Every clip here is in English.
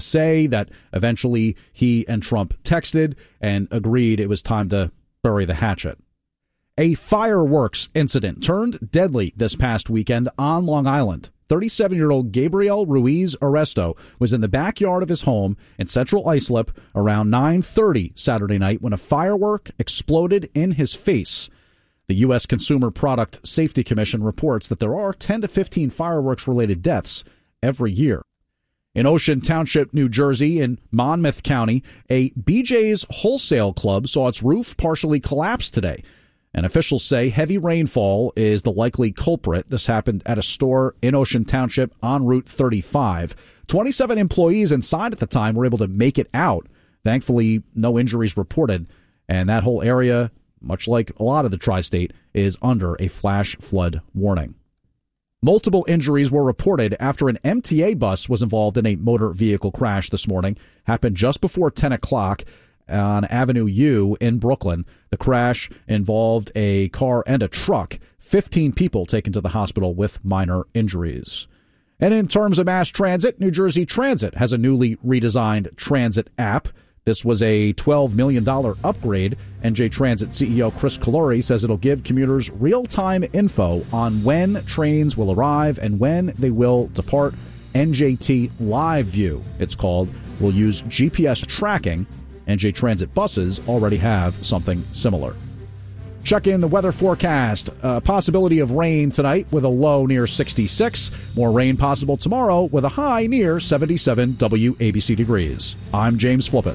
say that eventually he and Trump texted and agreed it was time to bury the hatchet. A fireworks incident turned deadly this past weekend on Long Island. 37-year-old Gabriel Ruiz Arresto was in the backyard of his home in Central Islip around 9:30 Saturday night when a firework exploded in his face. The U.S. Consumer Product Safety Commission reports that there are 10 to 15 fireworks-related deaths every year. In Ocean Township, New Jersey, in Monmouth County, a BJ's wholesale club saw its roof partially collapse today. And officials say heavy rainfall is the likely culprit. This happened at a store in Ocean Township on Route 35. 27 employees inside at the time were able to make it out. Thankfully, no injuries reported. And that whole area, much like a lot of the tri-state, is under a flash flood warning. Multiple injuries were reported after an MTA bus was involved in a motor vehicle crash this morning. Happened just before 10 o'clock. On Avenue U in Brooklyn. The crash involved a car and a truck. 15 people taken to the hospital with minor injuries. And in terms of mass transit, New Jersey Transit has a newly redesigned transit app. This was a $12 million upgrade. NJ Transit CEO Chris Calori says it'll give commuters real-time info on when trains will arrive and when they will depart. NJT Live View, it's called, will use GPS tracking. NJ Transit buses already have something similar. Check in the weather forecast. Possibility of rain tonight with a low near 66. More rain possible tomorrow with a high near 77 WABC degrees. I'm James Flippin.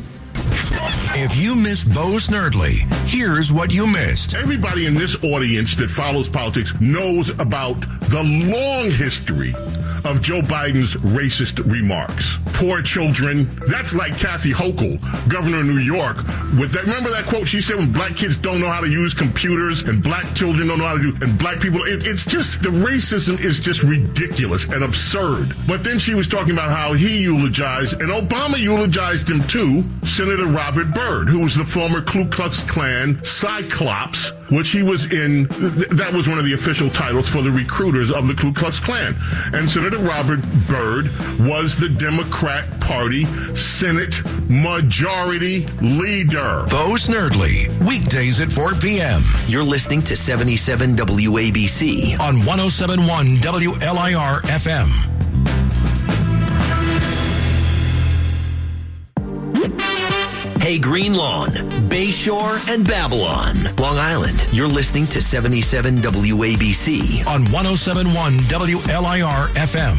If you missed Bo Snerdley, here's what you missed. Everybody in this audience that follows politics knows about the long history of Joe Biden's racist remarks. Poor children. That's like Kathy Hochul, governor of New York. With that, remember that quote she said when black kids don't know how to use computers and black children don't know how to do, and black people, it's just, the racism is just ridiculous and absurd. But then she was talking about how he eulogized, and Obama eulogized him too, Senator Robert Byrd, who was the former Ku Klux Klan Cyclops, which he was in. That was one of the official titles for the recruiters of the Ku Klux Klan. And Senator Robert Byrd was the Democrat Party Senate Majority Leader. Bo Snerdley, weekdays at 4 p.m. You're listening to 77 WABC on 107.1 WLIR FM. Hey, Green Lawn, Bayshore, and Babylon, Long Island. You're listening to 77 WABC on 107.1 WLIR FM.